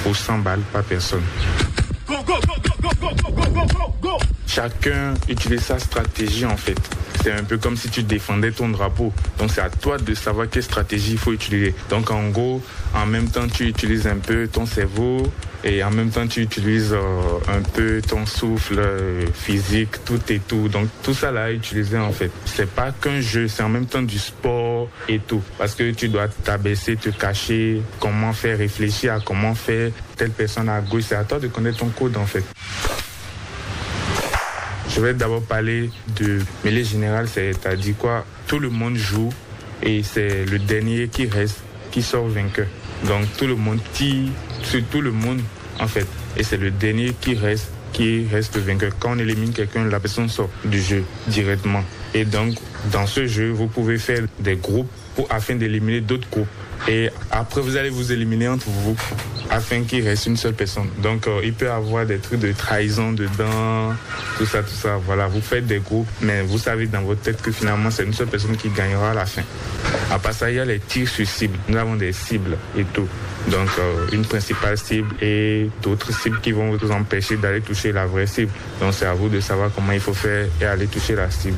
ou 100 balles par personne. Go, go, go, go, go, go, go, go, go, go. Chacun utilise sa stratégie en fait. C'est un peu comme si tu défendais ton drapeau. Donc c'est à toi de savoir quelle stratégie il faut utiliser. Donc en gros, en même temps tu utilises un peu ton cerveau et en même temps tu utilises un peu ton souffle physique, tout et tout. Donc tout ça là à utiliser en fait. C'est pas qu'un jeu, c'est en même temps du sport et tout. Parce que tu dois t'abaisser, te cacher, comment faire, réfléchir à comment faire telle personne à gauche. C'est à toi de connaître ton code en fait. Je vais d'abord parler de mêlée générale, c'est-à-dire quoi? Tout le monde joue et c'est le dernier qui reste, qui sort vainqueur. Donc tout le monde tire sur tout le monde en fait. Et c'est le dernier qui reste vainqueur. Quand on élimine quelqu'un, la personne sort du jeu directement. Et donc dans ce jeu, vous pouvez faire des groupes afin d'éliminer d'autres groupes. Et après, vous allez vous éliminer entre vous afin qu'il reste une seule personne. Donc, il peut y avoir des trucs de trahison dedans, tout ça. Voilà, vous faites des groupes, mais vous savez dans votre tête que finalement, c'est une seule personne qui gagnera à la fin. À part ça, il y a les tirs sur cible. Nous avons des cibles et tout. Donc, une principale cible et d'autres cibles qui vont vous empêcher d'aller toucher la vraie cible. Donc, c'est à vous de savoir comment il faut faire et aller toucher la cible.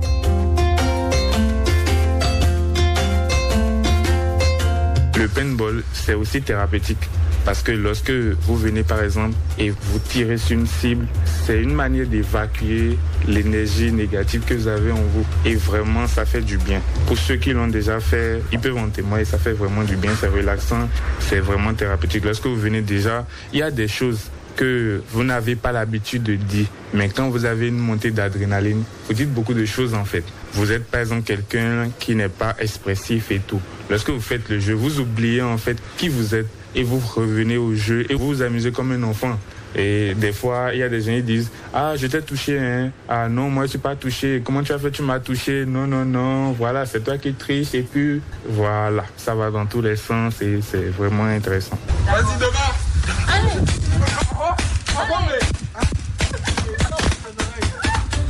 Le paintball, c'est aussi thérapeutique parce que lorsque vous venez par exemple et vous tirez sur une cible, c'est une manière d'évacuer l'énergie négative que vous avez en vous et vraiment ça fait du bien. Pour ceux qui l'ont déjà fait, ils peuvent en témoigner, ça fait vraiment du bien, c'est relaxant, c'est vraiment thérapeutique. Lorsque vous venez déjà, il y a des choses que vous n'avez pas l'habitude de dire. Mais quand vous avez une montée d'adrénaline, vous dites beaucoup de choses en fait. Vous êtes par exemple quelqu'un qui n'est pas expressif et tout. Lorsque vous faites le jeu, vous oubliez en fait qui vous êtes et vous revenez au jeu et vous vous amusez comme un enfant. Et des fois, il y a des gens qui disent « Ah, je t'ai touché, hein. Ah non, moi je suis pas touché. Comment tu as fait, tu m'as touché. Non. Voilà, c'est toi qui triches. » Et puis, voilà, ça va dans tous les sens et c'est vraiment intéressant. Vas-y, devant.